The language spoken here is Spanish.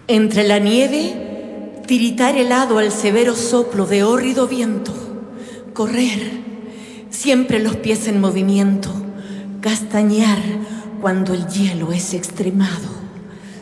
Entre la nieve, tiritar helado al severo soplo de hórrido viento. Correr, siempre los pies en movimiento. Castañear cuando el hielo es extremado.